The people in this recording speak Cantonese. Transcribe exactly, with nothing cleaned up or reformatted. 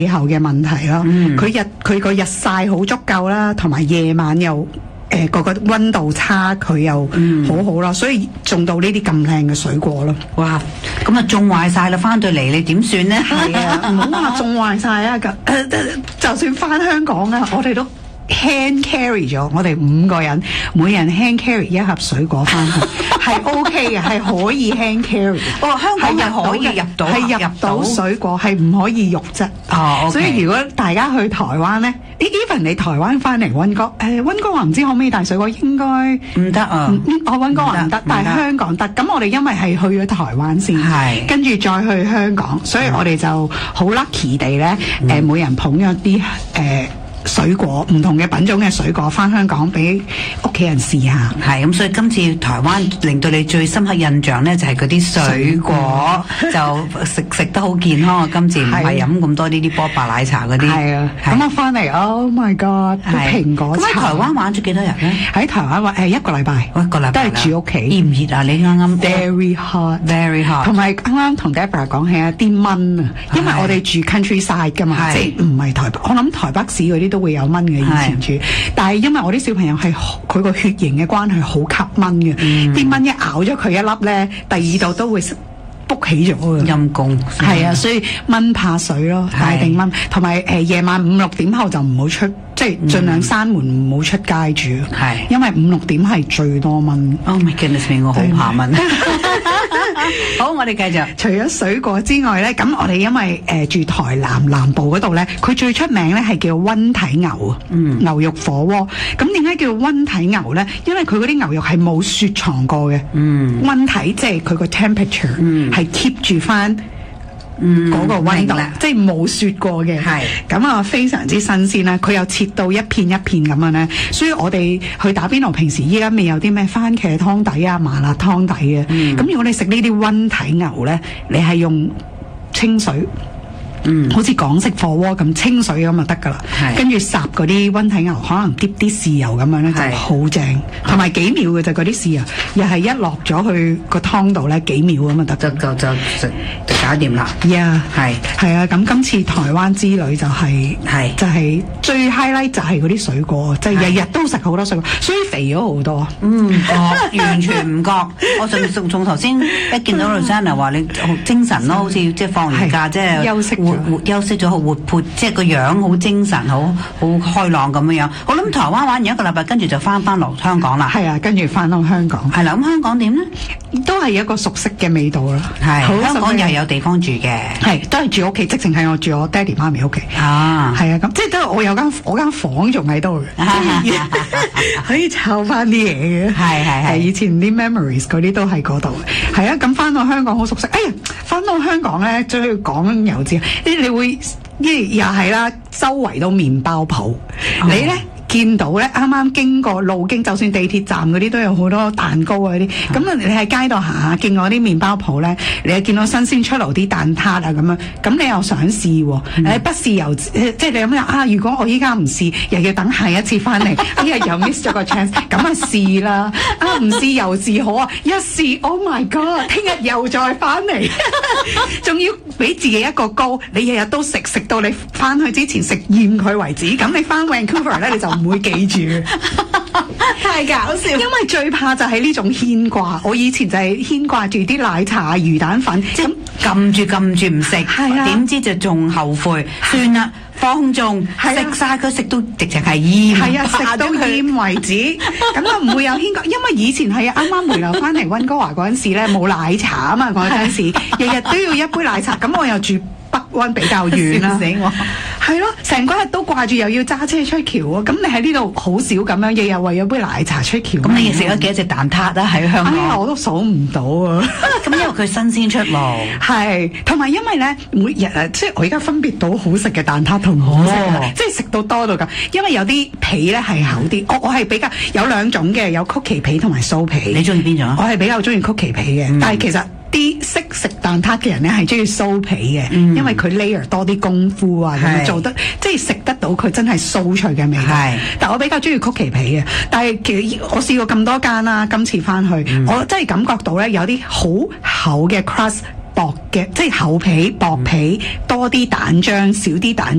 氣候嘅問題咯。佢、嗯、日佢個日曬好足夠啦，同埋夜晚又誒個個溫度差，佢又好好咯，所以種到呢啲咁靚嘅水果咯。 哇！咁啊種壞晒啦，翻到嚟你點算呢？ 係啊，唔好話種壞晒啊！咁就算翻香港啊，我哋都 hand carry 咗，我哋五個人每人 hand carry 一盒水果翻去，係 OK 嘅，係可以 hand carry。 哦，香港係可以入到， 係入到水果，係唔可以肉質。 哦， okay. 所以如果大家去台灣咧 ，even 你台灣翻嚟溫哥，誒溫哥話唔知可唔可以帶水果，應該唔得啊。 我溫哥話唔得，但係香港得。咁我哋因為係去咗台灣先，係跟住再去香港，所以我哋就好 lucky 地咧，誒、嗯、每人捧咗啲誒。呃水果唔同嘅品種嘅水果翻香港俾屋企人試下， 係咁，所以今次台灣令到你最深刻印象咧，就係嗰啲水果就食食得好健康啊！今次唔係飲咁多呢啲波霸奶茶嗰啲。係啊， 咁我翻嚟 ，Oh my God，蘋果茶。 咁喺台灣玩咗幾多日咧？ 喺台灣玩誒一個禮拜， 一個禮拜都係住屋企。 熱唔熱啊？你啱啱 Very hot，very hot。 同埋啱啱同 Deborah 講起一啲蚊啊，因為我哋住 countryside 噶嘛，即係唔係台北。我諗台北市嗰啲都會有蚊嘅。以前住，但係因為我啲小朋友係佢個血型嘅關係，好吸蚊嘅，啲、嗯、蚊一咬咗佢一粒咧，第二度都會卜起咗嘅。陰公係啊，所以蚊怕水咯，大定蚊。同埋誒夜晚五六點後就唔好出，即係盡量閂門唔好出街住。係、嗯，因為五六點係最多蚊。Oh my goodness， 我好怕蚊。好，我哋繼續。除咗水果之外咧，咁我哋因為誒、呃、住台南南部嗰度咧，佢最出名咧係叫溫體牛啊，嗯，牛肉火鍋。咁點解叫溫體牛咧？因為佢嗰啲牛肉係冇雪藏過嘅，嗯，溫體即係佢個 temperature，嗯，係 keep 住翻。嗯，嗰、那個溫度即係冇雪過嘅，係咁啊，非常之新鮮啦。佢又切到一片一片咁樣咧，所以我哋去打邊爐，平時依家未有啲咩番茄湯底啊、麻辣湯底嘅。咁、嗯、如果你食呢啲溫體牛咧，你係用清水。嗯，好似港式火鍋咁清水咁就得噶啦，跟住烚嗰啲溫體牛，可能滴啲豉油咁樣咧就好正，同埋幾秒嘅就嗰啲豉油，又係一落咗去個湯度咧幾秒咁就得，就就就食就搞掂啦。呀，係係啊，咁今次台灣之旅就係、是、係就係、是、最 highlight 就係嗰啲水果，即係日日都食好多水果，所以肥咗好多。嗯，覺完全唔覺。我從從從頭先一見到 Rosanna 話你好精神咯，好似即係放完假即係休息。活活休息咗，好活潑，即係個樣好精神，好好開朗咁樣樣。我諗台灣玩完一個禮拜，跟住就翻翻落香港啦。係啊，跟住翻到香港。係啦，咁香港點咧？都係一個熟悉嘅味道啦。係，香港又有地方住嘅。係，都係住屋企，直情係我住我爹哋媽咪屋企。啊，係啊，咁即係都我有間我間房仲喺度嘅，可以抄翻啲嘢嘅。係係係，以前啲 memories 嗰啲都喺嗰度。係啊，咁翻到香港好熟悉。哎呀，翻到香港咧，最要講又知。你會，一又係啦，周圍都麵包鋪，哦、你咧見到咧，啱啱經過路經，就算地鐵站嗰啲都有好多蛋糕啊嗰啲，咁啊、嗯、你喺街度行下，見過啲麵包鋪咧，你又見到新鮮出爐啲蛋撻啊咁樣，咁你又想試喎、嗯，你不試又即係你諗下啊，如果我依家唔試，又要等下一次翻嚟，哎呀又 miss 咗個 chance， 咁啊試啦，啊唔試又試好啊，一試 Oh my God， 聽日又再翻嚟，仲要俾自己一個高，你日日都食，食到你翻去之前食厭佢為止，咁你翻 Vancouver 咧你就唔會記住，太搞笑。因為最怕就係呢種牽掛，我以前就係牽掛住啲奶茶、魚蛋粉，即係撳住撳住唔食，點知就仲後悔，算啦。放縱食晒佢，食到直情係厭，係啊，食到厭為止，咁啊唔會有牽掛，因為以前係啱啱回流翻嚟溫哥華嗰陣時咧冇奶茶啊嘛，嗰陣時日日都要一杯奶茶，咁我又住北灣比較遠啦，死我，係咯，成個日都掛住又要揸車出橋啊，咁你喺呢度好少咁樣，日日為咗杯奶茶出橋，咁你食咗幾多隻蛋撻啊？喺香港，哎呀，我都數唔到啊！咁因為佢新鮮出爐，係，同埋因為咧每日啊，即係我而家分別到好食嘅蛋撻同唔好食嘅，即係食到多到咁，因為有啲皮咧係厚啲，我我係比較有兩種嘅，有曲奇皮同埋酥皮。你中意邊種啊？我係比較中意曲奇皮嘅，嗯、但係其實。啲識食蛋撻嘅人咧係中意酥皮嘅，嗯、因為佢 layer 多啲功夫啊，咁做得即係食得到佢真係酥脆嘅味道。但我比較中意曲奇皮嘅，但係其實我試過咁多間啦，今次翻去、嗯、我真係感覺到咧有啲好厚嘅 crust 薄嘅，即係厚皮薄皮多啲蛋漿少啲蛋。